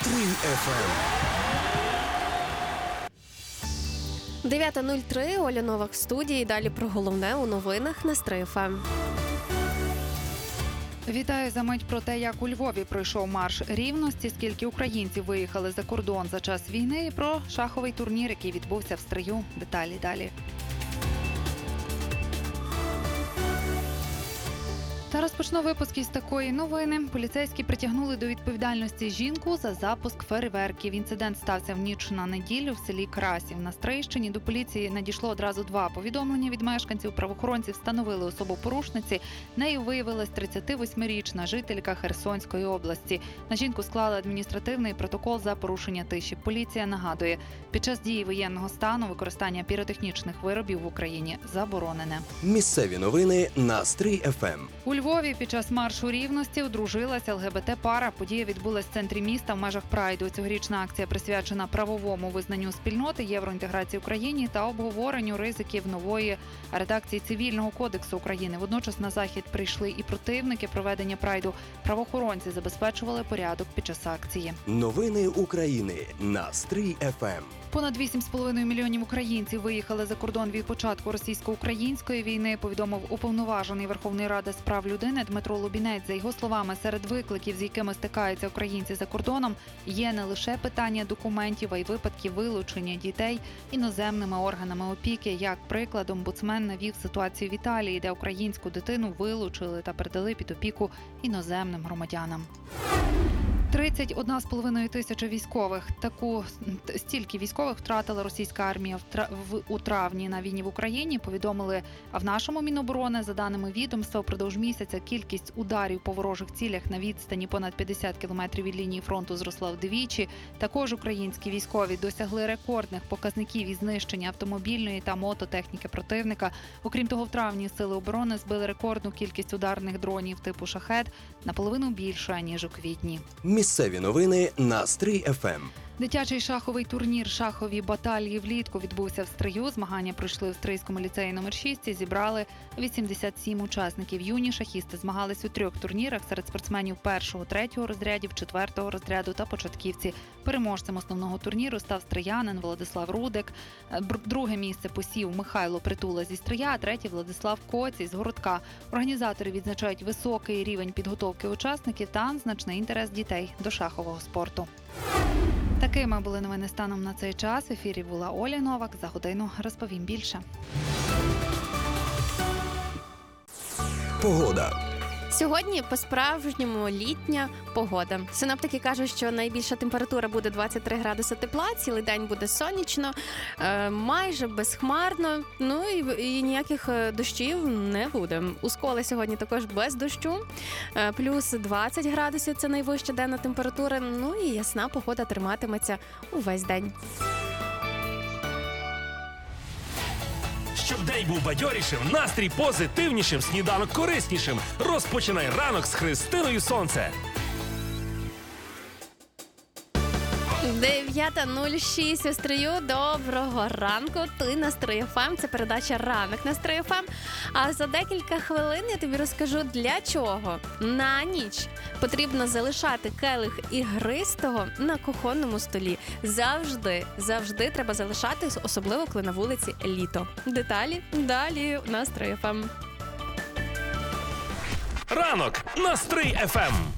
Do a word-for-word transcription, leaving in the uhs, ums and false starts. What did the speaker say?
Настрій еф ем. дев'ята нуль три, Оля Новак в студії. Далі про головне у новинах Настрій еф ем. Вітаю за мить про те, як у Львові пройшов марш рівності, скільки українців виїхали за кордон за час війни і про шаховий турнір, який відбувся в Стрию. Деталі далі. Та розпочну випуск із такої новини. Поліцейські притягнули до відповідальності жінку за запуск фейерверків. Інцидент стався в ніч на неділю в селі Красів. На Стрийщині до поліції надійшло одразу два повідомлення від мешканців. Правоохоронці встановили особу порушниці. Нею виявилась тридцятивосьмирічна жителька Херсонської області. На жінку склали адміністративний протокол за порушення тиші. Поліція нагадує, під час дії воєнного стану використання піротехнічних виробів в Україні заборонене. Місцеві новини Настрій еф ем. У Львові під час маршу рівності одружилася ел ге бе те-пара. Подія відбулась в центрі міста в межах Прайду. Цьогорічна акція присвячена правовому визнанню спільноти, євроінтеграції Україні та обговоренню ризиків нової редакції Цивільного кодексу України. Водночас на захід прийшли і противники проведення Прайду. Правоохоронці забезпечували порядок під час акції. Новини України. Настрій еф ем. Понад вісім з половиною мільйонів українців виїхали за кордон від початку російсько-української війни, повідомив уповноважений Верховної Ради з прав людини Дмитро Лубінець. За його словами, серед викликів, з якими стикаються українці за кордоном, є не лише питання документів, а й випадки вилучення дітей іноземними органами опіки. Як приклад, омбудсмен навів ситуацію в Італії, де українську дитину вилучили та передали під опіку іноземним громадянам. тридцять одна з половиною тисяча військових. Таку стільки військових втратила російська армія в, тра... в у травні на війні в Україні. Повідомили в нашому Міноборони. За даними відомства, впродовж місяця кількість ударів по ворожих цілях на відстані понад п'ятдесят кілометрів від лінії фронту зросла вдвічі. Також українські військові досягли рекордних показників із знищення автомобільної та мототехніки противника. Окрім того, в травні сили оборони збили рекордну кількість ударних дронів типу «Шахед» наполовину більше, ніж у квітні. Місцеві новини Настрій еф ем. Дитячий шаховий турнір «Шахові баталії» влітку відбувся в Стрию. Змагання пройшли в Стрийському ліцеї номер шість і зібрали вісімдесят сім учасників. Юні шахісти змагались у трьох турнірах серед спортсменів першого, третього розрядів, четвертого розряду та початківці. Переможцем основного турніру став стриянин Владислав Рудик. Друге місце посів Михайло Притула зі Стрия, а третє – Владислав Коць із Городка. Організатори відзначають високий рівень підготовки учасників та значний інтерес дітей до шахового спорту. Такими були новини станом на цей час. В ефірі була Оля Новак. За годину розповім більше. Погода. Сьогодні по-справжньому літня погода. Синоптики кажуть, що найбільша температура буде двадцять три градуси тепла, цілий день буде сонячно, майже безхмарно, ну і, і ніяких дощів не буде. У Сколі сьогодні також без дощу, плюс двадцять градусів – це найвища денна температура, ну і ясна погода триматиметься увесь день. Щоб день був бадьорішим, настрій позитивнішим, сніданок кориснішим. Розпочинай ранок з Христиною Сонце. дев'ята нуль шість у Стрию. Доброго ранку. Ти на Настрій еф ем. Це передача «Ранок на Настрій еф ем». А за декілька хвилин я тобі розкажу, для чого на ніч потрібно залишати келих ігристого на кухонному столі. Завжди, завжди треба залишати, особливо коли на вулиці літо. Деталі далі на Настрій еф ем. Ранок на Настрій еф ем.